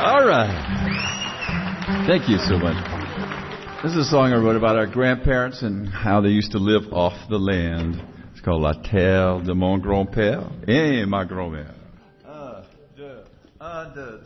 All right. Thank you so much. This is a song I wrote about our grandparents and how they used to live off the land. It's called La Terre de mon grand-père et ma grand-mère. Un, deux,